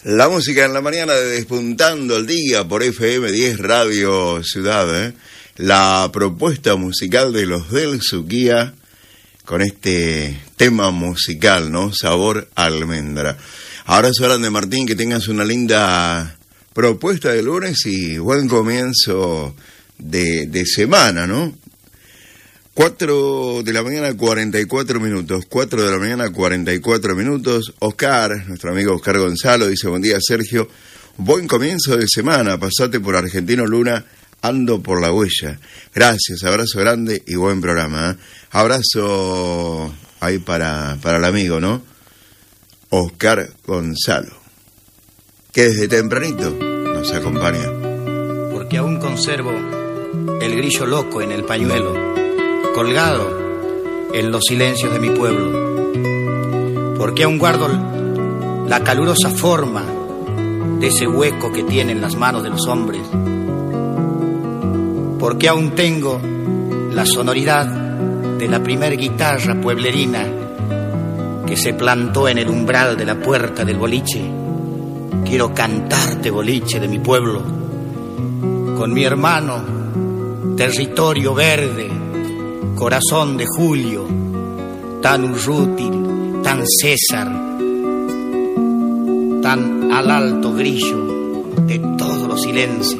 La música en la mañana de Despuntando el Día por FM 10 Radio Ciudad, La propuesta musical de los del Suquía con este tema musical, ¿no? Sabor almendra. Abrazo grande, Martín, que tengas una linda propuesta de lunes y buen comienzo de semana, ¿no? 4 de la mañana, 44 minutos. 4 de la mañana, 44 minutos. Oscar, nuestro amigo Oscar Gonzalo, dice: buen día, Sergio. Buen comienzo de semana. Pasate por Argentino Luna. Ando por la huella. Gracias, abrazo grande y buen programa, ¿eh? Abrazo ahí para el amigo, ¿no? Oscar Gonzalo, que desde tempranito nos acompaña. Porque aún conservo el grillo loco en el pañuelo, colgado en los silencios de mi pueblo, porque aún guardo la calurosa forma de ese hueco que tienen las manos de los hombres, porque aún tengo la sonoridad de la primer guitarra pueblerina que se plantó en el umbral de la puerta del boliche. Quiero cantarte, boliche de mi pueblo, con mi hermano, territorio verde, corazón de Julio, tan Urrútil, tan César, tan al alto grillo de todos los silencios.